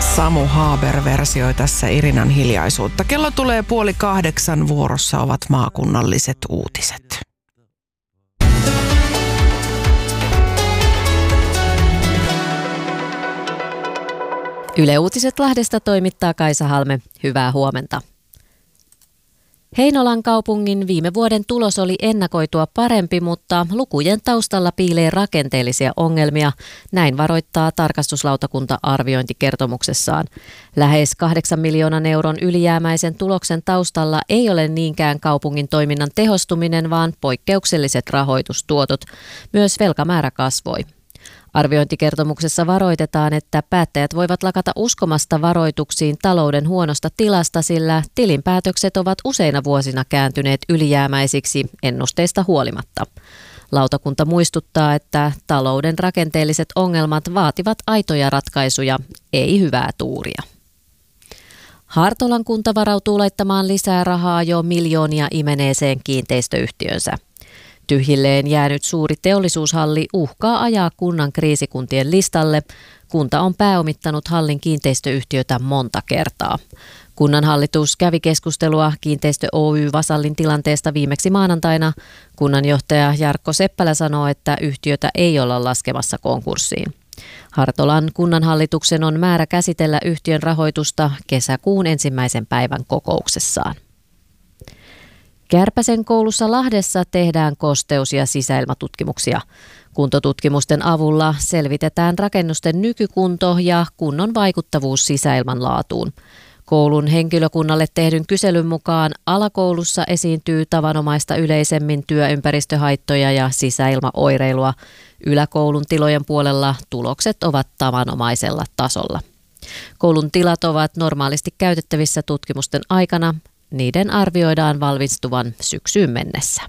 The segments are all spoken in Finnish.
Samu Haber versioi tässä Irinan hiljaisuutta. Kello tulee 7:30, vuorossa ovat maakunnalliset uutiset. Yle Uutiset Lahdesta toimittaa Kaisa Halme. Hyvää huomenta. Heinolan kaupungin viime vuoden tulos oli ennakoitua parempi, mutta lukujen taustalla piilee rakenteellisia ongelmia. Näin varoittaa tarkastuslautakunta arviointikertomuksessaan. Lähes 8 miljoonan euron ylijäämäisen tuloksen taustalla ei ole niinkään kaupungin toiminnan tehostuminen, vaan poikkeukselliset rahoitustuotot. Myös velkamäärä kasvoi. Arviointikertomuksessa varoitetaan, että päättäjät voivat lakata uskomasta varoituksiin talouden huonosta tilasta, sillä tilinpäätökset ovat useina vuosina kääntyneet ylijäämäisiksi ennusteista huolimatta. Lautakunta muistuttaa, että talouden rakenteelliset ongelmat vaativat aitoja ratkaisuja, ei hyvää tuuria. Hartolan kunta varautuu laittamaan lisää rahaa jo miljoonia imeneeseen kiinteistöyhtiönsä. Tyhjilleen jäänyt suuri teollisuushalli uhkaa ajaa kunnan kriisikuntien listalle. Kunta on pääomittanut hallin kiinteistöyhtiötä monta kertaa. Kunnan hallitus kävi keskustelua Kiinteistö Oy Vasallin tilanteesta viimeksi maanantaina. Kunnanjohtaja Jarkko Seppälä sanoo, että yhtiötä ei olla laskemassa konkurssiin. Hartolan kunnanhallituksen on määrä käsitellä yhtiön rahoitusta kesäkuun 1. päivän kokouksessaan. Kärpäsen koulussa Lahdessa tehdään kosteus- ja sisäilmatutkimuksia. Kuntotutkimusten avulla selvitetään rakennusten nykykunto ja kunnon vaikuttavuus sisäilman laatuun. Koulun henkilökunnalle tehdyn kyselyn mukaan alakoulussa esiintyy tavanomaista yleisemmin työympäristöhaittoja ja sisäilmaoireilua. Yläkoulun tilojen puolella tulokset ovat tavanomaisella tasolla. Koulun tilat ovat normaalisti käytettävissä tutkimusten aikana. Niiden arvioidaan valmistuvan syksyyn mennessä.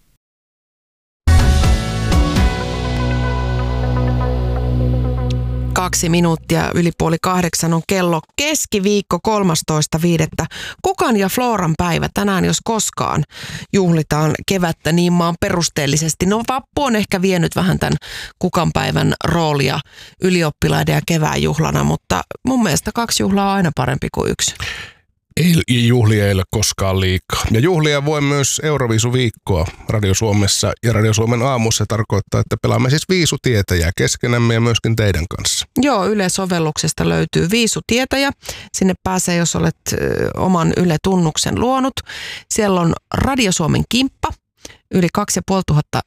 Kaksi minuuttia yli 7:30 on kello. Keskiviikko 13.5. Kukan ja Floran päivä. Tänään jos koskaan juhlitaan kevättä niin maan perusteellisesti. No vappu on ehkä vienyt vähän tämän Kukan päivän roolia ylioppilaiden ja kevään juhlana, mutta mun mielestä 2 juhlaa on aina parempi kuin 1. Juhlia ei ole koskaan liikaa. Ja juhlia voi myös Euroviisuviikkoa Radio Suomessa ja Radio Suomen aamussa. Tarkoittaa, että pelaamme siis viisutietäjää keskenämme ja myöskin teidän kanssa. Joo, Yle-sovelluksesta löytyy viisutietäjä. Sinne pääsee, jos olet oman Yle-tunnuksen luonut. Siellä on Radio Suomen kimppa. Yli 2500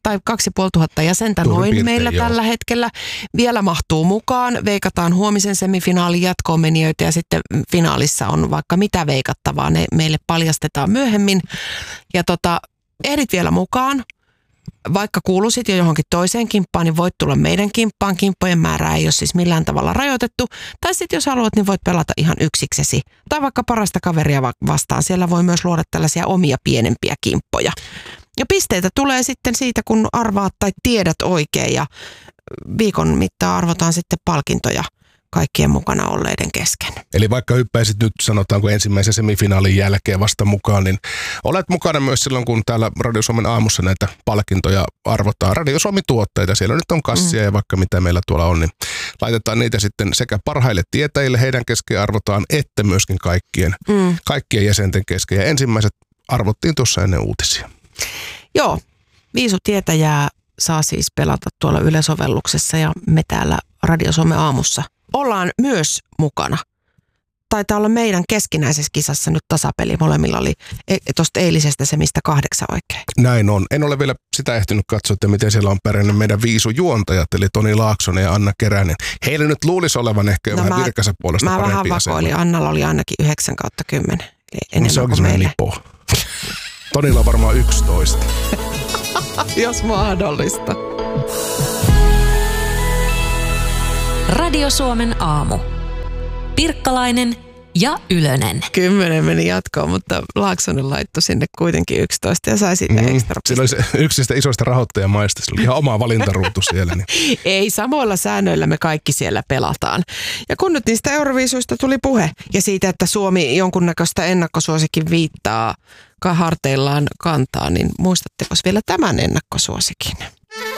jäsentä noin meillä tällä hetkellä. Vielä mahtuu mukaan. Veikataan huomisen semifinaalin jatkoon menijöitä ja sitten finaalissa on vaikka mitä veikattavaa. Ne meille paljastetaan myöhemmin. Ja ehdit vielä mukaan. Vaikka kuuluisit jo johonkin toiseen kimppaan, niin voit tulla meidän kimppaan. Kimppojen määrää ei ole siis millään tavalla rajoitettu. Tai sitten jos haluat, niin voit pelata ihan yksiksesi. Tai vaikka parasta kaveria vastaan. Siellä voi myös luoda tällaisia omia pienempiä kimppoja. Ja pisteitä tulee sitten siitä, kun arvaat tai tiedät oikein. Ja viikon mittaan arvotaan sitten palkintoja kaikkien mukana olleiden kesken. Eli vaikka hyppäisit nyt sanotaanko ensimmäisen semifinaalin jälkeen vasta mukaan, niin olet mukana myös silloin, kun täällä Radio Suomen aamussa näitä palkintoja arvotaan. Radio Suomi tuotteita, siellä nyt on kassia ja vaikka mitä meillä tuolla on, niin laitetaan niitä sitten sekä parhaille tietäjille, heidän kesken arvotaan, että myöskin kaikkien jäsenten kesken. Ja ensimmäiset arvottiin tuossa ennen uutisia. Joo, viisutietäjää saa siis pelata tuolla Yle-sovelluksessa ja me täällä Radio Suomen aamussa ollaan myös mukana. Taitaa olla meidän keskinäisessä kisassa nyt tasapeli. Molemmilla oli tuosta eilisestä se mistä 8 oikein. Näin on. En ole vielä sitä ehtinyt katsoa, että miten siellä on pärjännyt meidän viisujuontajat, eli Toni Laaksonen ja Anna Keränen. Heillä nyt luulisi olevan ehkä vähän virkansa puolesta parempia. Mä vähän vakoilin. Annalla oli ainakin 9/10. Eli enemmän se onkin kuin meille. Lipo. Tonilla on varmaan 11. Jos mahdollista. Radio Suomen aamu. Pirkkalainen ja Ylönen. 10 meni jatkoon, mutta Laaksonen laittoi sinne kuitenkin 11 ja sai sitten ekstra. Sillä oli se yksi sitä isoista rahoittajamaista. Se oli ihan oma valintaruutu siellä. Niin. Ei, samoilla säännöillä me kaikki siellä pelataan. Ja kun nyt niistä Euroviisuista tuli puhe ja siitä, että Suomi jonkunnäköistä ennakkosuosikin viittaa harteillaan kantaa, niin muistatteko vielä tämän ennakkosuosikin?